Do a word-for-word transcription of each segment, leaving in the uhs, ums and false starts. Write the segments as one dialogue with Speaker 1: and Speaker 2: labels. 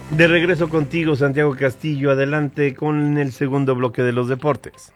Speaker 1: De regreso contigo, Santiago Castillo. Adelante con el segundo bloque de los deportes.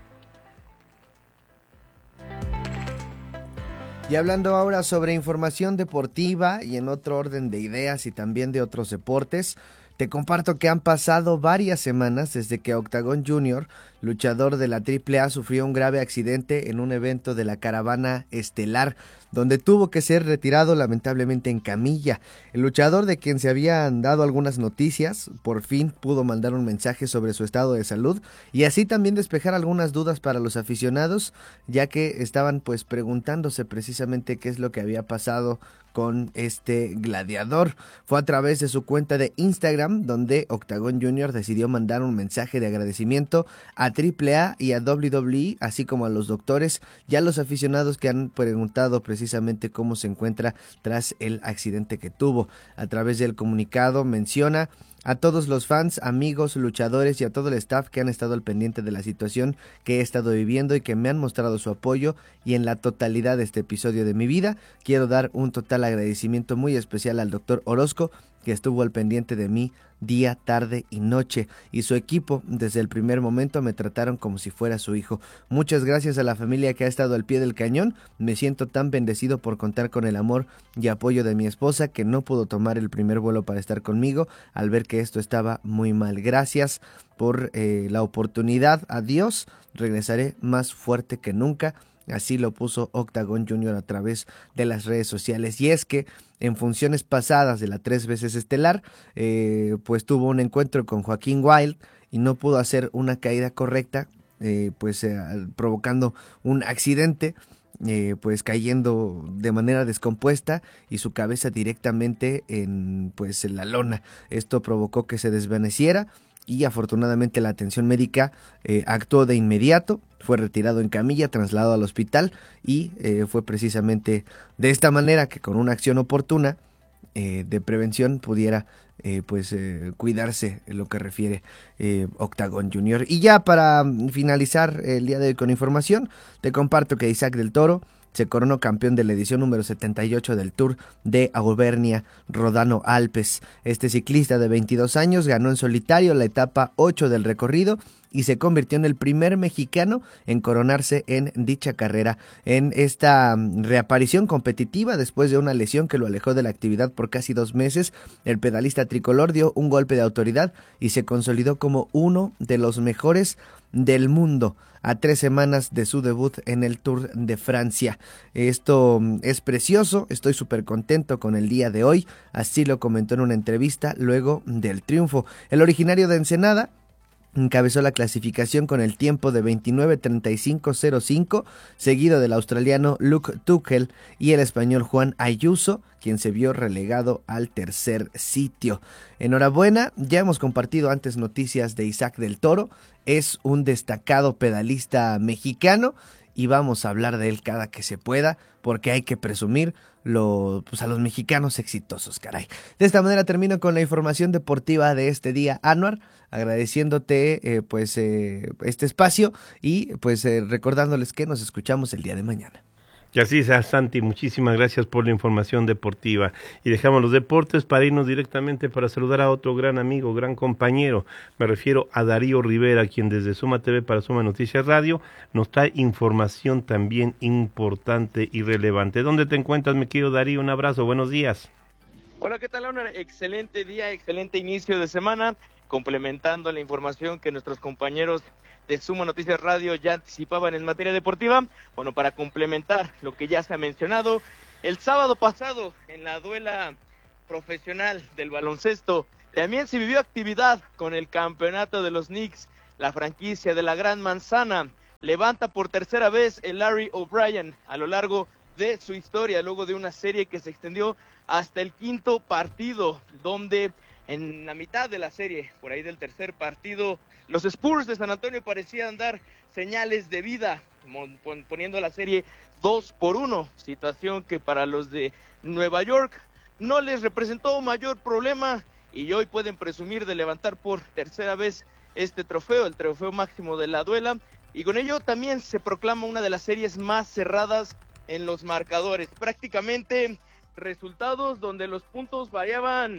Speaker 2: Y hablando ahora sobre información deportiva y en otro orden de ideas y también de otros deportes, te comparto que han pasado varias semanas desde que Octagon Junior, luchador de la Triple A, sufrió un grave accidente en un evento de la Caravana Estelar, donde tuvo que ser retirado lamentablemente en camilla. El luchador, de quien se habían dado algunas noticias, por fin pudo mandar un mensaje sobre su estado de salud y así también despejar algunas dudas para los aficionados, ya que estaban pues preguntándose precisamente qué es lo que había pasado con este gladiador. Fue a través de su cuenta de Instagram donde Octagon Junior decidió mandar un mensaje de agradecimiento a Triple A y a doble u doble u E, así como a los doctores y a los aficionados que han preguntado precisamente cómo se encuentra tras el accidente que tuvo. A través del comunicado menciona: a todos los fans, amigos, luchadores y a todo el staff que han estado al pendiente de la situación que he estado viviendo y que me han mostrado su apoyo, y en la totalidad de este episodio de mi vida, quiero dar un total agradecimiento muy especial al doctor Orozco, que estuvo al pendiente de mí día, tarde y noche, y su equipo desde el primer momento me trataron como si fuera su hijo. Muchas gracias a la familia que ha estado al pie del cañón. Me siento tan bendecido por contar con el amor y apoyo de mi esposa, que no pudo tomar el primer vuelo para estar conmigo al ver que esto estaba muy mal. Gracias por eh, la oportunidad. Adiós, regresaré más fuerte que nunca. Así lo puso Octagon Junior a través de las redes sociales. Y es que en funciones pasadas de la tres veces estelar, eh, pues tuvo un encuentro con Joaquín Wilde y no pudo hacer una caída correcta, eh, pues eh, provocando un accidente, eh, pues cayendo de manera descompuesta y su cabeza directamente en, pues, en la lona. Esto provocó que se desvaneciera y afortunadamente la atención médica eh, actuó de inmediato. Fue retirado en camilla, trasladado al hospital y eh, fue precisamente de esta manera que con una acción oportuna eh, de prevención pudiera eh, pues eh, cuidarse en lo que refiere eh, Octagon Junior. Y ya para finalizar el día de hoy con información, te comparto que Isaac del Toro se coronó campeón de la edición número setenta y ocho del Tour de Auvernia Rodano Alpes. Este ciclista de veintidós años ganó en solitario la etapa ocho del recorrido y se convirtió en el primer mexicano en coronarse en dicha carrera. En esta reaparición competitiva después de una lesión que lo alejó de la actividad por casi dos meses, el pedalista tricolor dio un golpe de autoridad y se consolidó como uno de los mejores del mundo a tres semanas de su debut en el Tour de Francia. Esto es precioso, estoy súper contento con el día de hoy, así lo comentó en una entrevista luego del triunfo. El originario de Ensenada encabezó la clasificación con el tiempo de veintinueve treinta y cinco cero cinco, seguido del australiano Luke Tuchel y el español Juan Ayuso, quien se vio relegado al tercer sitio. Enhorabuena, ya hemos compartido antes noticias de Isaac del Toro, es un destacado pedalista mexicano y vamos a hablar de él cada que se pueda, porque hay que presumir lo, pues a los mexicanos exitosos, caray. De esta manera termino con la información deportiva de este día, Anuar, agradeciéndote eh, pues eh, este espacio y pues eh, recordándoles que nos escuchamos el día de mañana.
Speaker 1: Que así sea, Santi, muchísimas gracias por la información deportiva. Y dejamos los deportes para irnos directamente para saludar a otro gran amigo, gran compañero. Me refiero a Darío Rivera, quien desde Suma T V para Suma Noticias Radio nos trae información también importante y relevante. ¿Dónde te encuentras, mi querido Darío? Un abrazo, buenos días.
Speaker 3: Hola, ¿qué tal, Leonard? Excelente día, excelente inicio de semana, complementando la información que nuestros compañeros de Suma Noticias Radio ya anticipaban en materia deportiva. Bueno, para complementar lo que ya se ha mencionado, el sábado pasado en la duela profesional del baloncesto también se vivió actividad con el campeonato de los Knicks. La franquicia de la Gran Manzana levanta por tercera vez el Larry O'Brien a lo largo de su historia, luego de una serie que se extendió hasta el quinto partido, donde en la mitad de la serie, por ahí del tercer partido, los Spurs de San Antonio parecían dar señales de vida, poniendo la serie dos por uno, situación que para los de Nueva York no les representó mayor problema y hoy pueden presumir de levantar por tercera vez este trofeo, el trofeo máximo de la duela, y con ello también se proclama una de las series más cerradas en los marcadores. Prácticamente resultados donde los puntos variaban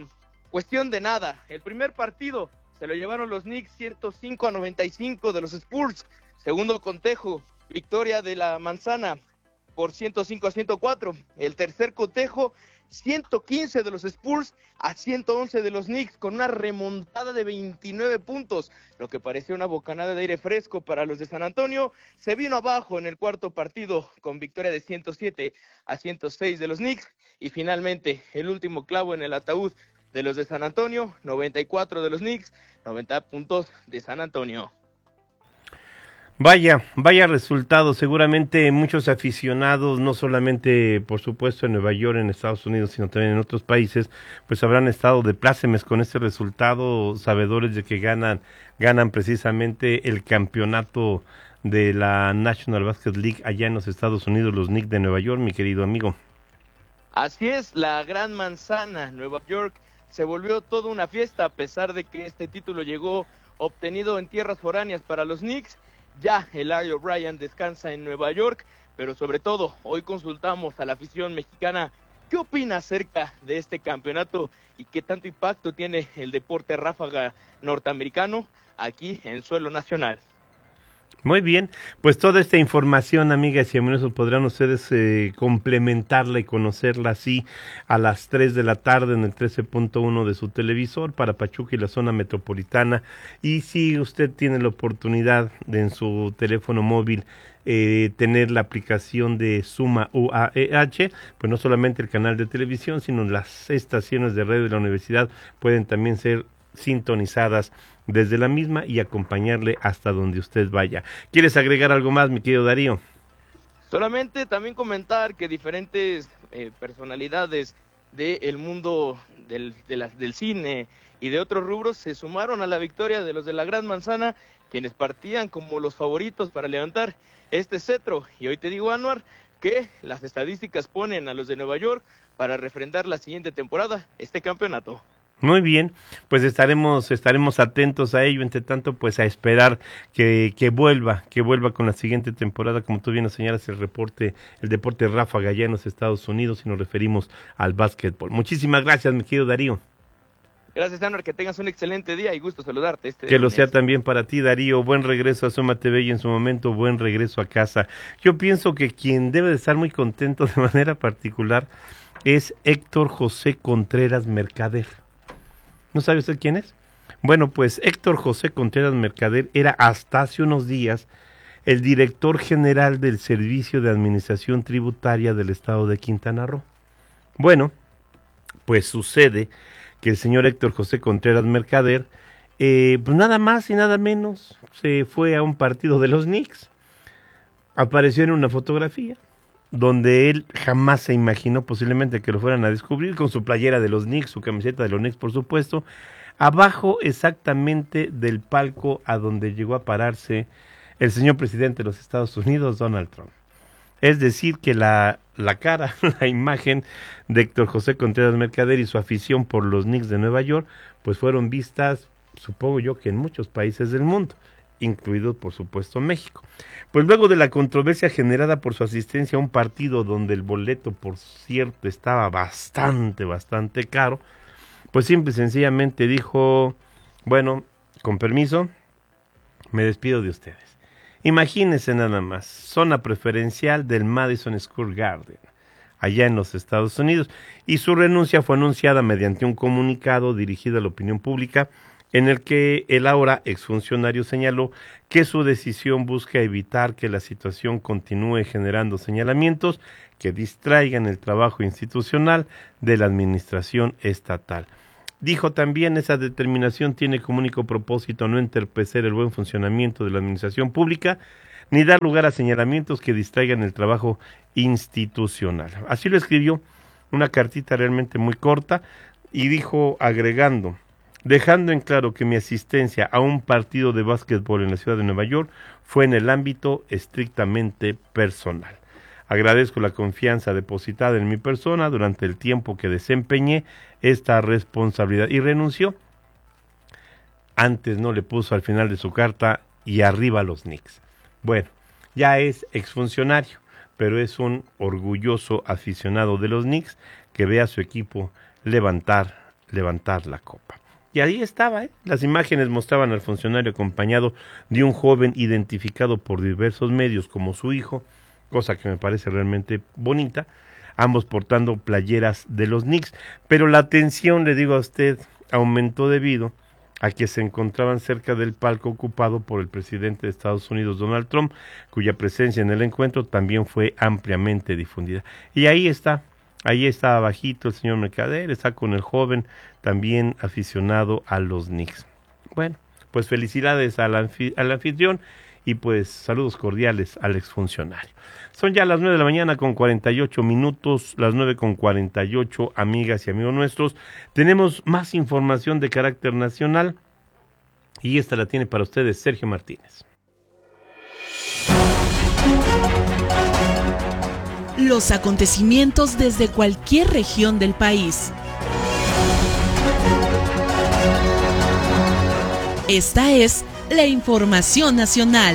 Speaker 3: Cuestión de nada, el primer partido se lo llevaron los Knicks ciento cinco a noventa y cinco de los Spurs. Segundo cotejo, victoria de la Manzana por ciento cinco a ciento cuatro. El tercer cotejo, ciento quince de los Spurs a ciento once de los Knicks, con una remontada de veintinueve puntos, lo que parecía una bocanada de aire fresco para los de San Antonio. Se vino abajo en el cuarto partido con victoria de ciento siete a ciento seis de los Knicks, y finalmente el último clavo en el ataúd de los de San Antonio, noventa y cuatro de los Knicks, noventa puntos de San Antonio.
Speaker 1: Vaya, vaya resultado. Seguramente muchos aficionados, no solamente por supuesto en Nueva York, en Estados Unidos, sino también en otros países, pues habrán estado de plácemes con este resultado, sabedores de que ganan, ganan precisamente el campeonato de la National Basket League allá en los Estados Unidos, los Knicks de Nueva York, mi querido amigo.
Speaker 3: Así es, la Gran Manzana, Nueva York, se volvió toda una fiesta, a pesar de que este título llegó obtenido en tierras foráneas para los Knicks. Ya el Larry O'Brien descansa en Nueva York, pero sobre todo hoy consultamos a la afición mexicana qué opina acerca de este campeonato y qué tanto impacto tiene el deporte ráfaga norteamericano aquí en suelo nacional.
Speaker 1: Muy bien, pues toda esta información, amigas y amigos, podrán ustedes eh, complementarla y conocerla así a las tres de la tarde en el trece punto uno de su televisor para Pachuca y la zona metropolitana. Y si usted tiene la oportunidad de en su teléfono móvil eh, tener la aplicación de Suma U A E H, pues no solamente el canal de televisión, sino las estaciones de radio de la universidad pueden también ser sintonizadas desde la misma y acompañarle hasta donde usted vaya. ¿Quieres agregar algo más, mi querido Darío?
Speaker 3: Solamente también comentar que diferentes eh, personalidades del mundo del, de la, del cine y de otros rubros se sumaron a la victoria de los de la Gran Manzana, quienes partían como los favoritos para levantar este cetro. Y hoy te digo, Anuar, que las estadísticas ponen a los de Nueva York para refrendar la siguiente temporada este campeonato.
Speaker 1: Muy bien, pues estaremos estaremos atentos a ello. Entre tanto, pues a esperar que, que vuelva, que vuelva con la siguiente temporada, como tú bien nos señalas, el reporte, el deporte ráfaga allá en los Estados Unidos, y nos referimos al básquetbol. Muchísimas gracias, mi querido Darío.
Speaker 3: Gracias, Anuar, que tengas un excelente día y gusto saludarte. Este
Speaker 1: que lo sea también para ti, Darío. Buen regreso a Soma T V y en su momento buen regreso a casa. Yo pienso que quien debe de estar muy contento de manera particular es Héctor José Contreras Mercader. ¿No sabe usted quién es? Bueno, pues Héctor José Contreras Mercader era hasta hace unos días el director general del Servicio de Administración Tributaria del Estado de Quintana Roo. Bueno, pues sucede que el señor Héctor José Contreras Mercader, eh, pues nada más y nada menos, se fue a un partido de los Knicks. Apareció en una fotografía donde él jamás se imaginó posiblemente que lo fueran a descubrir, con su playera de los Knicks, su camiseta de los Knicks, por supuesto, abajo exactamente del palco a donde llegó a pararse el señor presidente de los Estados Unidos, Donald Trump. Es decir, que la, la cara, la imagen de Héctor José Contreras Mercader y su afición por los Knicks de Nueva York, pues fueron vistas, supongo yo, que en muchos países del mundo, incluido por supuesto México. Pues luego de la controversia generada por su asistencia a un partido donde el boleto, por cierto, estaba bastante, bastante caro, pues simple y sencillamente dijo, bueno, con permiso, me despido de ustedes. Imagínense nada más, zona preferencial del Madison Square Garden, allá en los Estados Unidos, y su renuncia fue anunciada mediante un comunicado dirigido a la opinión pública, en el que el ahora exfuncionario señaló que su decisión busca evitar que la situación continúe generando señalamientos que distraigan el trabajo institucional de la administración estatal. Dijo también, esa determinación tiene como único propósito no entorpecer el buen funcionamiento de la administración pública, ni dar lugar a señalamientos que distraigan el trabajo institucional. Así lo escribió, una cartita realmente muy corta, y dijo, agregando, dejando en claro que mi asistencia a un partido de básquetbol en la ciudad de Nueva York fue en el ámbito estrictamente personal. Agradezco la confianza depositada en mi persona durante el tiempo que desempeñé esta responsabilidad, y renunció. Antes no le puso al final de su carta y arriba los Knicks. Bueno, ya es exfuncionario, pero es un orgulloso aficionado de los Knicks que ve a su equipo levantar levantar la copa. Y ahí estaba, ¿eh? Las imágenes mostraban al funcionario acompañado de un joven identificado por diversos medios como su hijo, cosa que me parece realmente bonita, ambos portando playeras de los Knicks, pero la atención, le digo a usted, aumentó debido a que se encontraban cerca del palco ocupado por el presidente de Estados Unidos, Donald Trump, cuya presencia en el encuentro también fue ampliamente difundida. Y ahí está, ahí está abajito el señor Mercader, está con el joven también aficionado a los Knicks. Bueno, pues felicidades al, anfi- al anfitrión y pues saludos cordiales al exfuncionario. Son ya las nueve de la mañana con cuarenta y ocho minutos, las nueve con cuarenta y ocho, amigas y amigos nuestros. Tenemos más información de carácter nacional y esta la tiene para ustedes Sergio Martínez.
Speaker 4: Los acontecimientos desde cualquier región del país. Esta es la información nacional.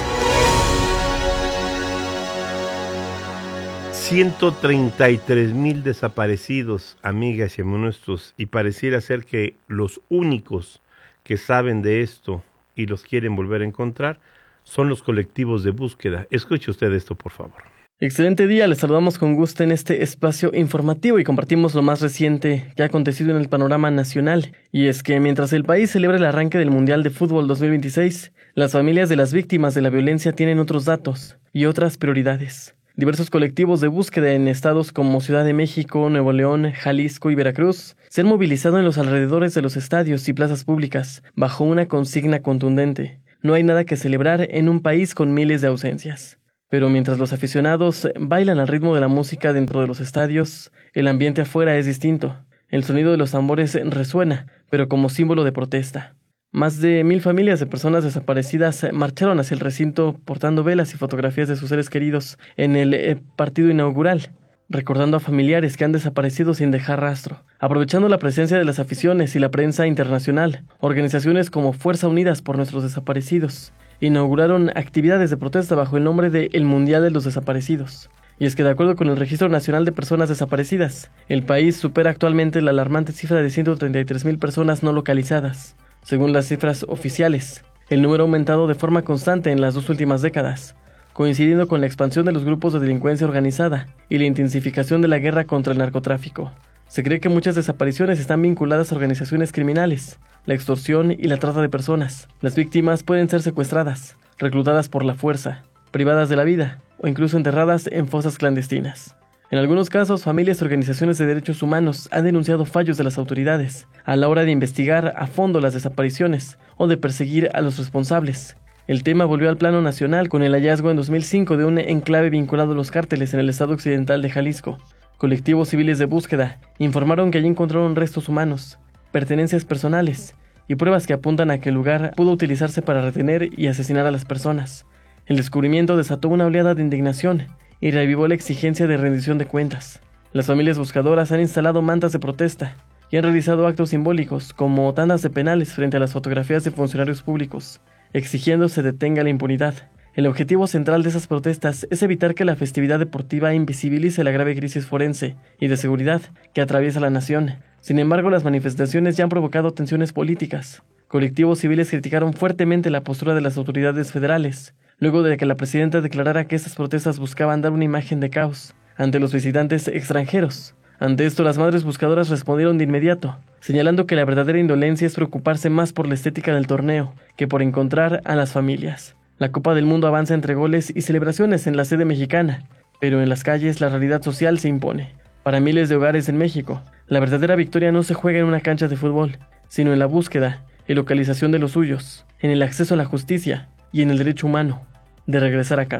Speaker 1: ciento treinta y tres mil desaparecidos, amigas y amigos nuestros, y pareciera ser que los únicos que saben de esto y los quieren volver a encontrar son los colectivos de búsqueda. Escuche usted esto, por favor.
Speaker 5: Excelente día, les saludamos con gusto en este espacio informativo y compartimos lo más reciente que ha acontecido en el panorama nacional. Y es que mientras el país celebra el arranque del Mundial de Fútbol dos mil veintiséis, las familias de las víctimas de la violencia tienen otros datos y otras prioridades. Diversos colectivos de búsqueda en estados como Ciudad de México, Nuevo León, Jalisco y Veracruz se han movilizado en los alrededores de los estadios y plazas públicas bajo una consigna contundente. No hay nada que celebrar en un país con miles de ausencias. Pero mientras los aficionados bailan al ritmo de la música dentro de los estadios, el ambiente afuera es distinto. El sonido de los tambores resuena, pero como símbolo de protesta. Más de mil familias de personas desaparecidas marcharon hacia el recinto portando velas y fotografías de sus seres queridos en el eh, partido inaugural, recordando a familiares que han desaparecido sin dejar rastro. Aprovechando la presencia de las aficiones y la prensa internacional, organizaciones como Fuerza Unidas por Nuestros Desaparecidos inauguraron actividades de protesta bajo el nombre de El Mundial de los Desaparecidos. Y es que de acuerdo con el Registro Nacional de Personas Desaparecidas, el país supera actualmente la alarmante cifra de ciento treinta y tres mil personas no localizadas. Según las cifras oficiales, el número ha aumentado de forma constante en las dos últimas décadas, coincidiendo con la expansión de los grupos de delincuencia organizada y la intensificación de la guerra contra el narcotráfico. Se cree que muchas desapariciones están vinculadas a organizaciones criminales, la extorsión y la trata de personas. Las víctimas pueden ser secuestradas, reclutadas por la fuerza, privadas de la vida o incluso enterradas en fosas clandestinas. En algunos casos, familias y organizaciones de derechos humanos han denunciado fallos de las autoridades a la hora de investigar a fondo las desapariciones o de perseguir a los responsables. El tema volvió al plano nacional con el hallazgo en dos mil cinco de un enclave vinculado a los cárteles en el estado occidental de Jalisco. Colectivos civiles de búsqueda informaron que allí encontraron restos humanos, pertenencias personales y pruebas que apuntan a que el lugar pudo utilizarse para retener y asesinar a las personas. El descubrimiento desató una oleada de indignación y reavivó la exigencia de rendición de cuentas. Las familias buscadoras han instalado mantas de protesta y han realizado actos simbólicos como tandas de penales frente a las fotografías de funcionarios públicos, exigiendo se detenga la impunidad. El objetivo central de esas protestas es evitar que la festividad deportiva invisibilice la grave crisis forense y de seguridad que atraviesa la nación. Sin embargo, las manifestaciones ya han provocado tensiones políticas. Colectivos civiles criticaron fuertemente la postura de las autoridades federales, luego de que la presidenta declarara que estas protestas buscaban dar una imagen de caos ante los visitantes extranjeros. Ante esto, las madres buscadoras respondieron de inmediato, señalando que la verdadera indolencia es preocuparse más por la estética del torneo que por encontrar a las familias. La Copa del Mundo avanza entre goles y celebraciones en la sede mexicana, pero en las calles la realidad social se impone. Para miles de hogares en México, la verdadera victoria no se juega en una cancha de fútbol, sino en la búsqueda y localización de los suyos, en el acceso a la justicia y en el derecho humano de regresar a casa.